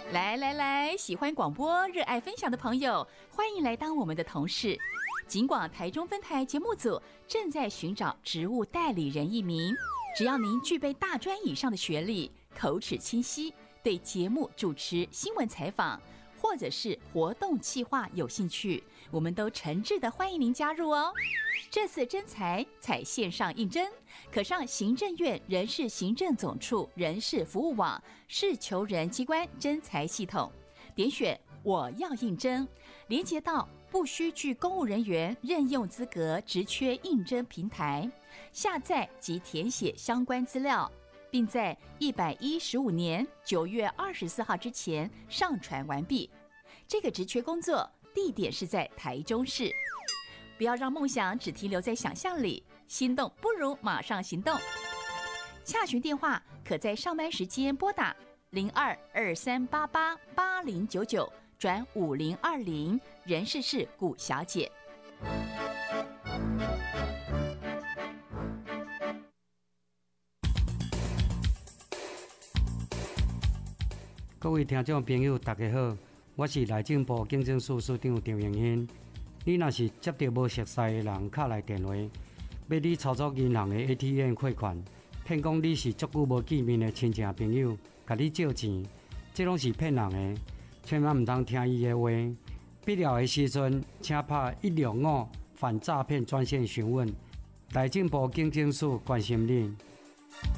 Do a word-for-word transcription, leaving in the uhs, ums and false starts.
来来来，喜欢广播、热爱分享的朋友，欢迎来当我们的同事。警广台中分台节目组正在寻找职务代理人一名，只要您具备大专以上的学历，口齿清晰，对节目主持、新闻采访或者是活动企划有兴趣，我们都诚挚的欢迎您加入哦。这次征才采线上应征，可上行政院人事行政总处人事服务网市求人机关征才系统，点选我要应征，连接到不需具公务人员任用资格职缺应征平台，下载及填写相关资料，并在一百一十五年九月二十四号之前上传完毕。这个职缺工作地点是在台中市。不要让梦想只停留在想象里，心动不如马上行动。洽询电话可在上班时间拨打零二二三八八八零九九转五零二零，人事是古小姐。 各位听众朋友大家好，我是内政部警政署署长张永兴。你若是接到无熟悉的人敲来电话，要你操作银行的 A T M 汇款，骗讲你是足久无见面的亲戚朋友，甲你借钱，这拢是骗人的，千万唔通听伊的话。必要的时阵，请拍一六五反诈骗专线询问。内政部警政署关心你。